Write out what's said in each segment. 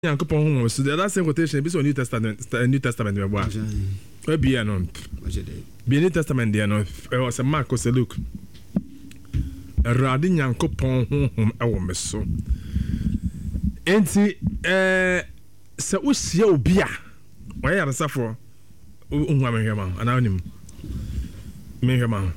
Yankopon so the last quotation is on New Testament me boa. We be no. Be New Testament there no. Was a Mark or Luke. Awurade Nyankopɔn honhom ɛwɔ me so. Enti sɛ wosia obi a wɔyɛ yaresafo ohun amehwema ana onim. Mehwema.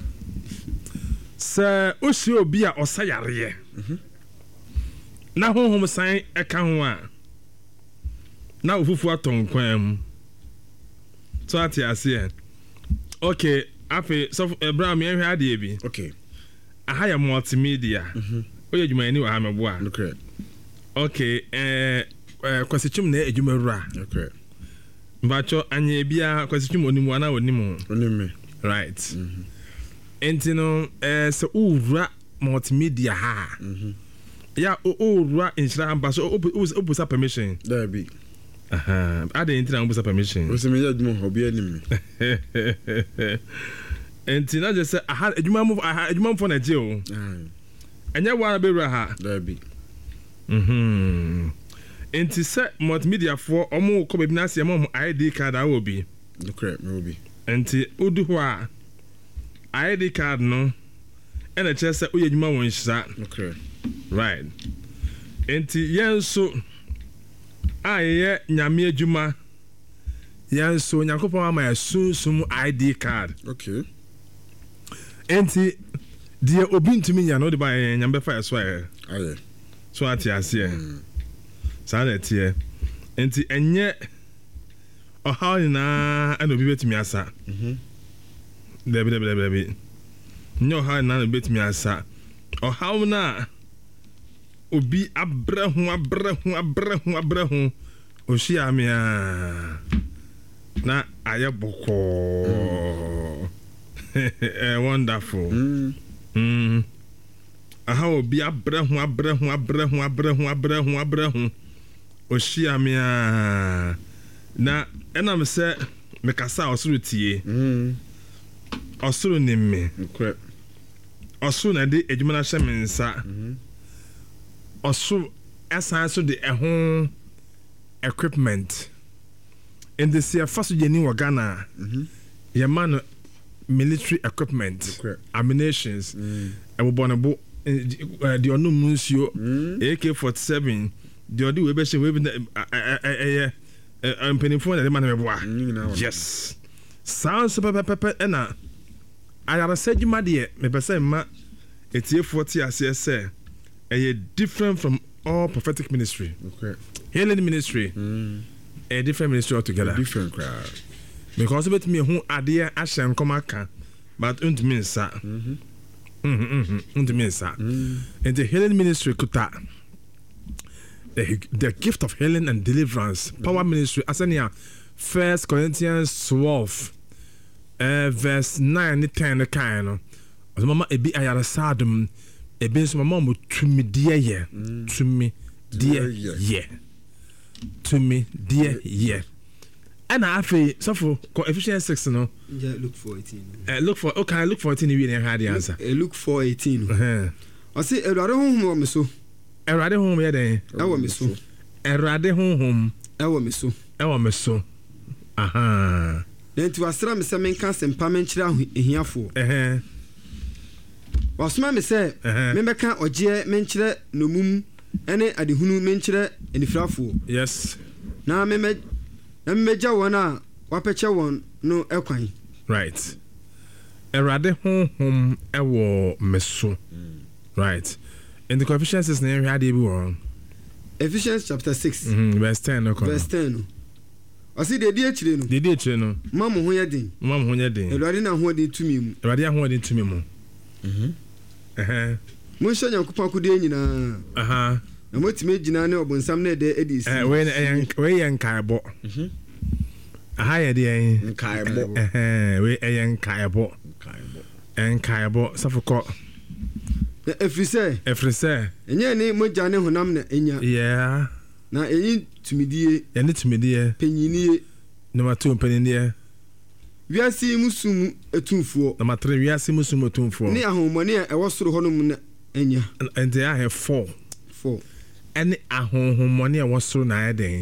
Sɛ wosia obi a ɔsa yareye. Na honhom san ɛka ho a na ofufu aton kwan mu. So ati ase. Okay, afi so Abraham yɛhwɛ ade bi. Okay. Aha ya multimedia. Oye adwuma ni wa ha meboa. Okay, kwasichim na adwuma rura. Okay. Mbacho anya bia kwasichim onimu ana onimu. Onime. Right. Enti no so urura multimedia ha. Ya urura inshira ambaso obusa permission. There be. Ade intina obusa permission. O se me adwuma obi anim. Enti na je say aha adwuma for na je o. Anya wa be ra ha. There be. Enti say multimedia for omo ko be na se mo ID card a obi. Okay, me obi. Enti odu ho a ID card no e na che say oye adwuma won hira. Okay. Right. Enti yen so aye nyame adwuma yen so Nyankopɔn ama ya sunsum ID card. Okay. Enti dia obi ntumi nya no de ba nyambe fa so aye. Aye. So ati ase. Sa na tie. Enti enye ohaw ni na ana obi betumi asa. Debi. Nyo ohaw na obi betumi asa. Ohaw na obi abrahu oshi amia na ayeboko. Wonderful. Aha obi abrahu oshi amia na enam se mekasa osuru tie. Osuru nimme. Okay. Osuru na de adwuma na hye me nsa. Osuru esan so de ehon equipment. In the sea first jeni wa Ghana. Ye man military equipment, ammunitions, ebonebo the onu munsio AK-47 the odi we be she we penifo na de man meboa. Yes. Sounds pepe na ayara sedjuma de me pese ma etie40 ase say different from all prophetic ministry. Okay. Healing ministry. A different ministry altogether. Different crowd. Because bet me who ade ahye nkomaka but untumi nsa. Untumi nsa. In the healing ministry kuta the gift of healing and deliverance power ministry asania 1 Corinthians 12 verse 9 and 10 kind no mama ebi ayara sadum ebi so mama mo tumi die ye tumi die and I feel so for Ephesians 6 no. Yeah, look for 18. Look for 18 we didn't have the answer. Look for 18. I say Erade honhom me so. Erade honhom ye den. Ewo me so. Erade honhom ewo me so. Ewo me so. Aha. Den tu asra me se menka sempa menkyira ehiafo. Wasoma me se me beka oje menkyira nomum ene adehunu menkyira enifrafo. Yes. Na me meja wona wapeche won no ekwan. Right. Erade honhom ewo meso. Right. In the Ephesians is na hwade bi won. Ephesians chapter 6 verse 10 no. Verse 10. O si de di akire no. De akire no. Mamu ho yeden. Erade na ho de tumi mu. Erade ho de tumi mu. Mo hye Nyankopɔn akode nyina. Na motime gina ne obonsam na de edisi. We yankaebo. Aha ye de nkaebo. We yankaebo. Nkaebo safoko. Na efrise. Enye ne moja ne honam na enya. Yeah. Na enyi tumidie. Ya ne tumidie. Penyinie. Number 2 penyinie. Wiase musumu etumfuo. Number 3 wiase musumu etumfuo. Ne ahomone e wo soro honum na enya. And they have 4. ɛne ahonhommɔne a ɛwɔ soro na ayɛ den